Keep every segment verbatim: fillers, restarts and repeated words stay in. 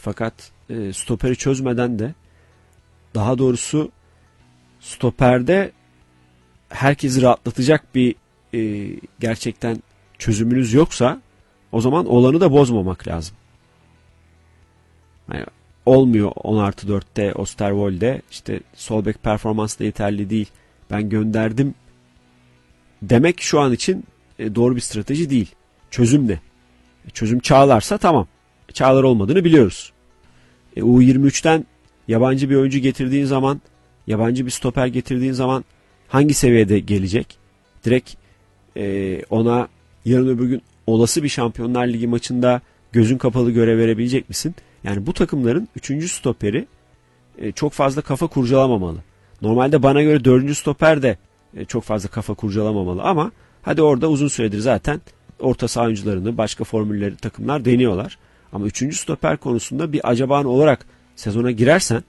Fakat e, stoperi çözmeden de, daha doğrusu stoperde herkesi rahatlatacak bir e, gerçekten çözümünüz yoksa o zaman olanı da bozmamak lazım. Yani olmuyor on artı dörtte Osterwolde, işte sol bek performansı da yeterli değil, ben gönderdim demek şu an için e, doğru bir strateji değil. Çözüm ne? Çözüm Çağlar'sa tamam. Çağlar olmadığını biliyoruz. E, U yirmi üçten yabancı bir oyuncu getirdiğin zaman, yabancı bir stoper getirdiğin zaman hangi seviyede gelecek? Direkt e, ona yarın öbür gün olası bir Şampiyonlar Ligi maçında gözün kapalı görev verebilecek misin? Yani bu takımların üçüncü stoperi e, çok fazla kafa kurcalamamalı. Normalde bana göre dördüncü stoper de e, çok fazla kafa kurcalamamalı ama hadi orada uzun süredir zaten orta saha oyuncularını, başka formülleri takımlar deniyorlar. Ama üçüncü stoper konusunda bir acaban olarak sezona girersen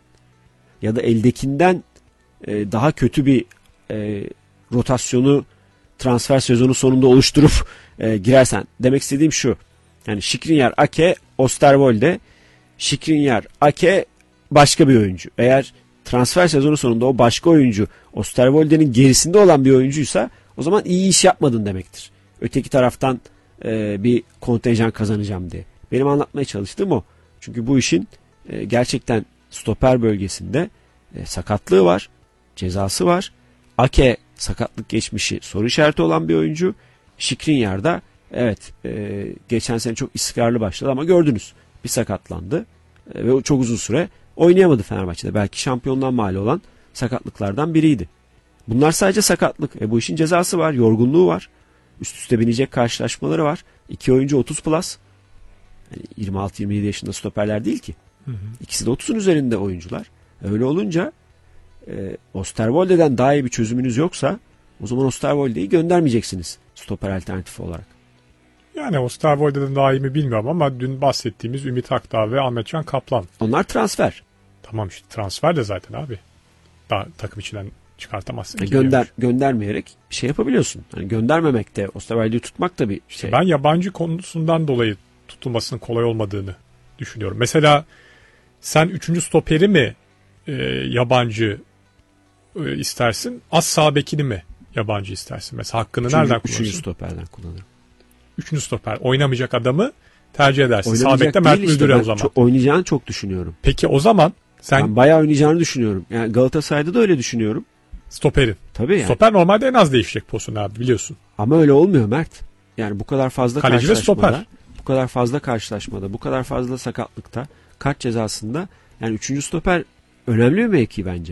ya da eldekinden e, daha kötü bir e, rotasyonu transfer sezonu sonunda oluşturup e, girersen, demek istediğim şu. Yani Skriniar, Ake, Osterwolde, Skriniar, Ake başka bir oyuncu. Eğer transfer sezonu sonunda o başka oyuncu Osterwolde'nin gerisinde olan bir oyuncuysa o zaman iyi iş yapmadın demektir. Öteki taraftan e, bir kontenjan kazanacağım diye. Benim anlatmaya çalıştığım o. Çünkü bu işin e, gerçekten stoper bölgesinde e, sakatlığı var, cezası var. Ake sakatlık geçmişi soru işareti olan bir oyuncu. Skriniar da evet e, geçen sene çok istikrarlı başladı ama gördünüz bir sakatlandı e, ve çok uzun süre oynayamadı Fenerbahçe'de. Belki şampiyonluğa mal olan sakatlıklardan biriydi. Bunlar sadece sakatlık. E, bu işin cezası var, yorgunluğu var. Üst üste binecek karşılaşmaları var. İki oyuncu otuz plus. Yani yirmi altı yirmi yedi yaşında stoperler değil ki. Hı hı. İkisi de otuzun üzerinde oyuncular. Öyle olunca e, Osterwolde'den daha iyi bir çözümünüz yoksa o zaman Osterwolde'yi göndermeyeceksiniz stoper alternatifi olarak. Yani Osterwolde'den daha iyi mi bilmiyorum ama dün bahsettiğimiz Ümit Akdağ ve Ahmetcan Kaplan. Onlar transfer. Tamam işte transfer de zaten abi. Daha takım içinden çıkartamazsın. Yani gönder, göndermeyerek bir şey yapabiliyorsun. Yani göndermemek de Osterwolde'yi tutmak da bir işte şey. Ben yabancı konusundan dolayı tutulmasının kolay olmadığını düşünüyorum. Mesela sen üçüncü stoperi mi e, yabancı e, istersin? Az sağ bekini mi yabancı istersin? Mesela hakkını üçüncü, nereden kullanırsın? Üçüncü stoperden kullanırım. Üçüncü stoper. Oynamayacak adamı tercih edersin. Sağ bekte Mert işte, Müldür'e o zaman. Çok, oynayacağını çok düşünüyorum. Peki o zaman sen... Ben bayağı oynayacağını düşünüyorum. Yani Galatasaray'da da öyle düşünüyorum. Stoperin. Tabii yani. Stoper normalde en az değişecek pozisyon abi biliyorsun. Ama öyle olmuyor Mert. Yani bu kadar fazla kaleci karşılaşmada, bu kadar fazla karşılaşmada, bu kadar fazla sakatlıkta, kart cezasında yani üçüncü stoper önemli bir mevki bence.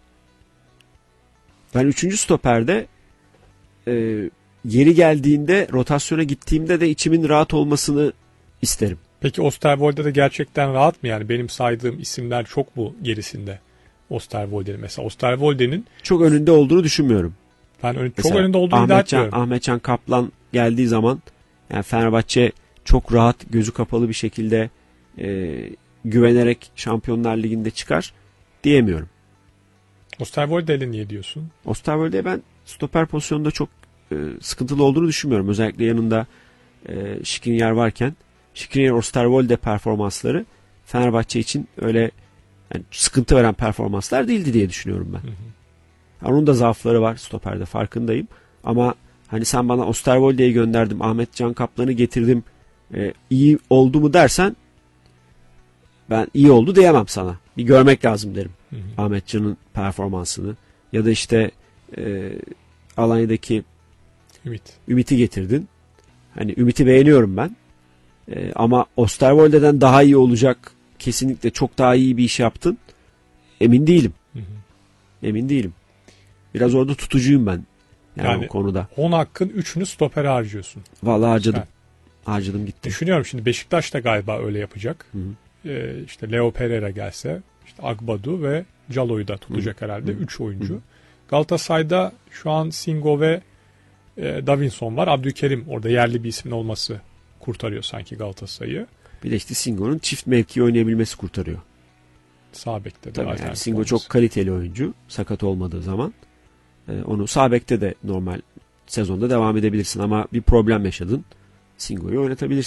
Ben üçüncü stoperde e, yeri geldiğinde rotasyona gittiğimde de içimin rahat olmasını isterim. Peki Osterwolde de gerçekten rahat mı? Yani benim saydığım isimler çok mu gerisinde? Osterwolde'nin mesela. Osterwolde'nin çok önünde olduğunu düşünmüyorum. Ben ön, çok önünde olduğunu iddia etmiyorum. Ahmetcan Kaplan geldiği zaman yani Fenerbahçe çok rahat, gözü kapalı bir şekilde e, güvenerek Şampiyonlar Ligi'nde çıkar diyemiyorum. Osterwolde'yle niye diyorsun? Osterwolde'ye ben stoper pozisyonunda çok e, sıkıntılı olduğunu düşünmüyorum. Özellikle yanında e, Skriniar varken. Skriniar Osterwolde performansları Fenerbahçe için öyle yani sıkıntı veren performanslar değildi diye düşünüyorum ben. Hı hı. Yani onun da zaafları var stoperde, farkındayım. Ama hani sen bana Osterwolde'yi gönderdim, Ahmetcan Kaplan'ı getirdim, e, iyi oldu mu dersen ben iyi oldu diyemem sana. Bir görmek lazım derim. Hı hı. Ahmetcan'ın performansını. Ya da işte e, Alanya'daki Ümit. Ümit'i getirdin. Hani Ümit'i beğeniyorum ben. E, ama Osterwolde'den daha iyi olacak, kesinlikle çok daha iyi bir iş yaptın. Emin değilim. Hı hı. Emin değilim. Biraz orada tutucuyum ben. Yani, yani o konuda. on hakkın üçünü stopere harcıyorsun. Vallahi harcadım. Yani. Harcadım gitti. Düşünüyorum şimdi Beşiktaş da galiba öyle yapacak. Hı hı. Ee, işte Leo Pereira gelse, işte Agbadu ve Calo'yu da tutacak hı hı. herhalde. üç oyuncu. Hı hı. Galatasaray'da şu an Singo ve e, Davinson var. Abdülkerim orada yerli bir ismin olması kurtarıyor sanki Galatasaray'ı. Bir de işte Singo'nun çift mevki oynayabilmesi kurtarıyor. Sağ bekte de. Tabii yani Singo olması. Çok kaliteli oyuncu. Sakat olmadığı zaman. Ee, onu sağ bekte de normal sezonda devam edebilirsin ama bir problem yaşadın. Singo'yu oynatabilirsin.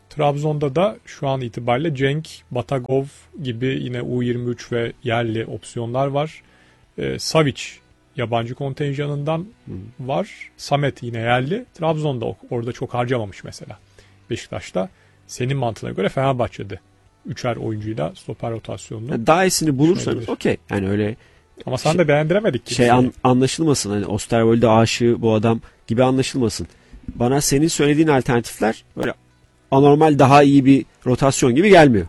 Trabzon'da da şu an itibariyle Cenk, Batagov gibi yine U yirmi üç ve yerli opsiyonlar var. Ee, Savic yabancı kontenjanından hmm. var. Samet yine yerli. Trabzon'da orada çok harcamamış mesela. Beşiktaş'ta senin mantığına göre Fenerbahçe'de üçer oyuncuyla stoper rotasyonunu. Yani daha iyisini bulursanız okey. Yani öyle. Ama sen şey, de beğendiremedik. Gibi şey an, anlaşılmasın. Hani Osterwolde aşığı bu adam gibi anlaşılmasın. Bana senin söylediğin alternatifler böyle anormal daha iyi bir rotasyon gibi gelmiyor.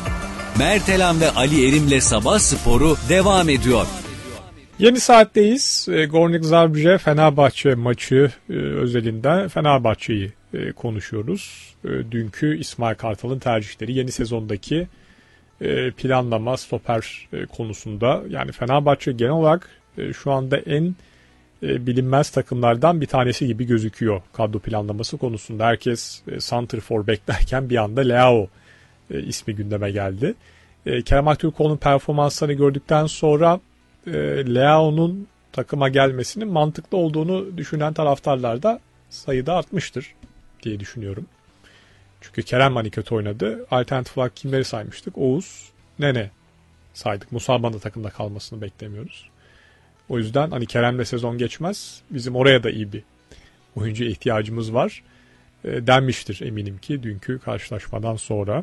Mert Elan ve Ali Erim'le Sabah Sporu devam ediyor. Yeni saatteyiz. E, Gornik Zabrze Fenerbahçe maçı e, özelinde Fenerbahçe'yi e, konuşuyoruz. E, dünkü İsmail Kartal'ın tercihleri yeni sezondaki e, planlama stoper e, konusunda. Yani Fenerbahçe genel olarak e, şu anda en e, bilinmez takımlardan bir tanesi gibi gözüküyor kadro planlaması konusunda. Herkes e, santrfor beklerken bir anda Leao e, ismi gündeme geldi. E, Kerem Aktürkoğlu'nun performanslarını gördükten sonra e, Leao'nun takıma gelmesinin mantıklı olduğunu düşünen taraftarlar da sayıda artmıştır diye düşünüyorum. Çünkü Kerem hani kötü oynadı. Alternatif olarak kimleri saymıştık? Oğuz, Nene saydık. Musaba'nın da takımda kalmasını beklemiyoruz. O yüzden hani Kerem'le sezon geçmez. Bizim oraya da iyi bir oyuncuya ihtiyacımız var. E, denmiştir eminim ki dünkü karşılaşmadan sonra.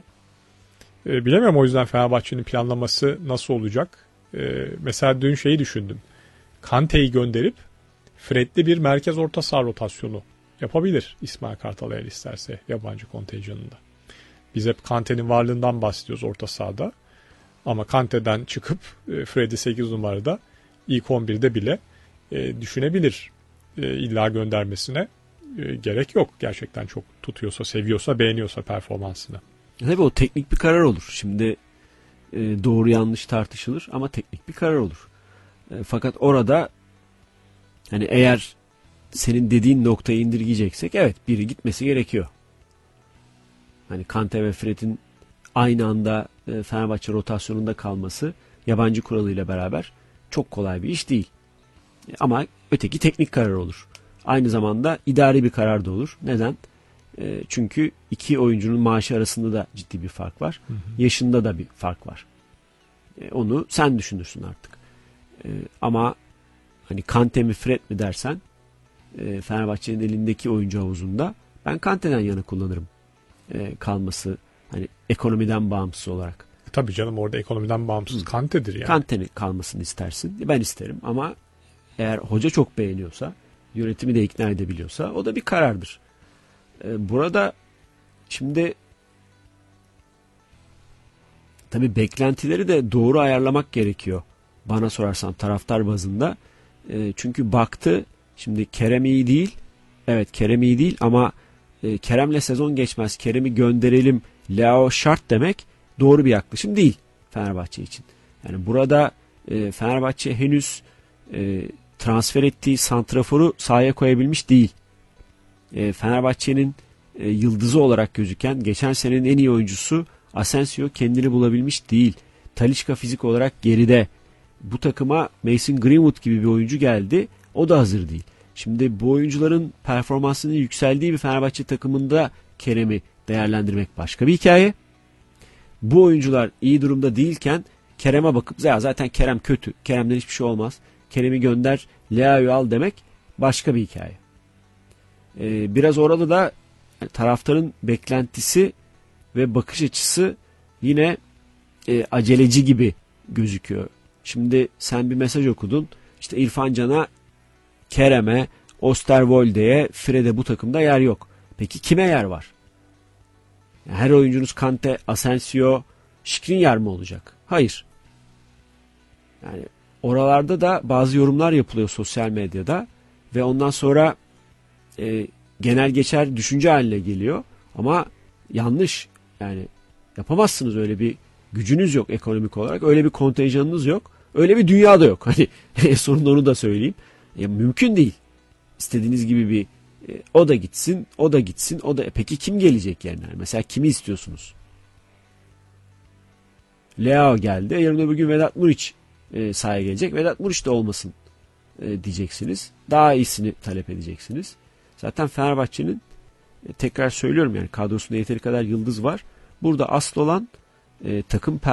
E, bilemiyorum o yüzden Fenerbahçe'nin planlaması nasıl olacak? E, mesela dün şeyi düşündüm. Kante'yi gönderip Fred'li bir merkez orta saha rotasyonu yapabilir İsmail Kartal eğer isterse yabancı kontenjanında. Biz hep Kante'nin varlığından bahsediyoruz orta sahada. Ama Kante'den çıkıp e, Fred'i sekiz numarada ilk on birde bile e, düşünebilir. E, illa göndermesine e, gerek yok. Gerçekten çok tutuyorsa, seviyorsa, beğeniyorsa performansını. Tabii o teknik bir karar olur. Şimdi e, doğru yanlış tartışılır ama teknik bir karar olur. E, fakat orada hani eğer senin dediğin noktayı indirgeyeceksek evet biri gitmesi gerekiyor. Hani Kante ve Fred'in aynı anda e, Fenerbahçe rotasyonunda kalması yabancı kuralıyla beraber çok kolay bir iş değil. E, ama öteki teknik karar olur. Aynı zamanda idari bir karar da olur. Neden? E, çünkü iki oyuncunun maaşı arasında da ciddi bir fark var. Hı hı. Yaşında da bir fark var. E, onu sen düşünürsün artık. E, ama hani Kante mi Fred mi dersen e, Fenerbahçe'nin elindeki oyuncu havuzunda ben Kante'den yana kullanırım. E, kalması hani ekonomiden bağımsız olarak. Tabii canım orada ekonomiden bağımsız Hı. Kante'dir yani. Kante'nin kalmasını istersin. Ben isterim ama eğer hoca çok beğeniyorsa, yönetimi de ikna edebiliyorsa o da bir karardır. Ee, burada şimdi tabii beklentileri de doğru ayarlamak gerekiyor. Bana sorarsan taraftar bazında. E, çünkü baktı şimdi Kerem iyi değil. Evet Kerem iyi değil ama e, Kerem'le sezon geçmez. Kerem'i gönderelim. Leao şart demek doğru bir yaklaşım değil Fenerbahçe için. Yani burada e, Fenerbahçe henüz e, transfer ettiği santraforu sahaya koyabilmiş değil. E, Fenerbahçe'nin e, yıldızı olarak gözüken geçen senenin en iyi oyuncusu Asensio kendini bulabilmiş değil. Talisca fizik olarak geride. Bu takıma Mason Greenwood gibi bir oyuncu geldi. O da hazır değil. Şimdi bu oyuncuların performansının yükseldiği bir Fenerbahçe takımında Kerem'i değerlendirmek başka bir hikaye. Bu oyuncular iyi durumda değilken Kerem'e bakıp ya zaten Kerem kötü. Kerem'den hiçbir şey olmaz. Kerem'i gönder, Leao'yu al demek başka bir hikaye. Ee, biraz orada da yani taraftarın beklentisi ve bakış açısı yine e, aceleci gibi gözüküyor. Şimdi sen bir mesaj okudun. İşte İrfan Can'a, Kerem'e, Osterwolde'ye, Fred'e bu takımda yer yok. Peki kime yer var? Yani her oyuncunuz Kante, Asensio, Skriniar mı olacak? Hayır. Yani oralarda da bazı yorumlar yapılıyor sosyal medyada ve ondan sonra e, genel geçer düşünce haline geliyor. Ama yanlış. Yani yapamazsınız, öyle bir gücünüz yok ekonomik olarak. Öyle bir kontenjanınız yok. Öyle bir dünyada yok. Hani sonunda onu da söyleyeyim. Ya, mümkün değil. İstediğiniz gibi bir e, o da gitsin, o da gitsin, o da. Peki kim gelecek yerine? Mesela kimi istiyorsunuz? Leao geldi. Yarın öbür gün Vedat Muriç e, sahaya gelecek. Vedat Muriç de olmasın e, diyeceksiniz. Daha iyisini talep edeceksiniz. Zaten Fenerbahçe'nin E, tekrar söylüyorum yani kadrosunda yeteri kadar yıldız var. Burada asıl olan e, takım